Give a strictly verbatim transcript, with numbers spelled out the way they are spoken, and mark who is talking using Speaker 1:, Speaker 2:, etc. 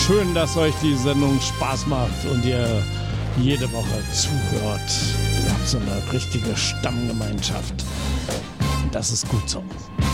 Speaker 1: schön, dass euch die Sendung Spaß macht und ihr jede Woche zuhört. Ihr habt so eine richtige Stammgemeinschaft. Das ist gut so.